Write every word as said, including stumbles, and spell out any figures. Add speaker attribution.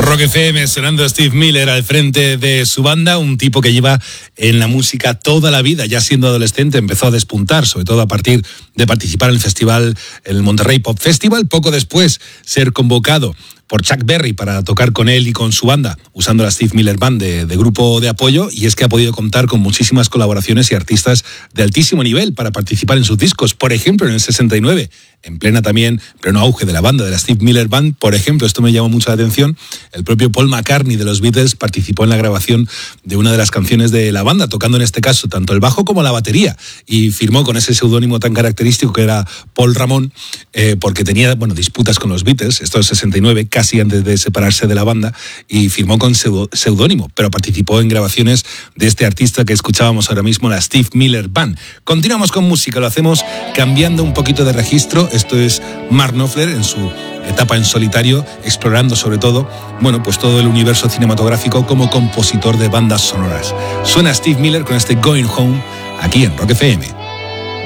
Speaker 1: Rock F M, sonando Steve Miller al frente de su banda, un tipo que lleva en la música toda la vida. Ya siendo adolescente empezó a despuntar, sobre todo a partir de participar en el festival, el Monterrey Pop Festival, poco después ser convocado por Chuck Berry para tocar con él y con su banda, usando la Steve Miller Band de, de grupo de apoyo, y es que ha podido contar con muchísimas colaboraciones y artistas de altísimo nivel para participar en sus discos. Por ejemplo, en el sesenta y nueve, en plena también, pleno auge de la banda de la Steve Miller Band, por ejemplo, esto me llamó mucho la atención, el propio Paul McCartney de los Beatles participó en la grabación de una de las canciones de la banda, tocando en este caso tanto el bajo como la batería, y firmó con ese seudónimo tan característico que era Paul Ramón, eh, porque tenía, bueno, disputas con los Beatles, esto es sesenta y nueve, casi antes de separarse de la banda, y firmó con seudónimo, pero participó en grabaciones de este artista que escuchábamos ahora mismo, la Steve Miller Band. Continuamos con música, lo hacemos cambiando un poquito de registro. Esto es Mark Knopfler en su etapa en solitario, explorando sobre todo, bueno, pues todo el universo cinematográfico como compositor de bandas sonoras. Suena Steve Miller con este Going Home aquí en Rock F M.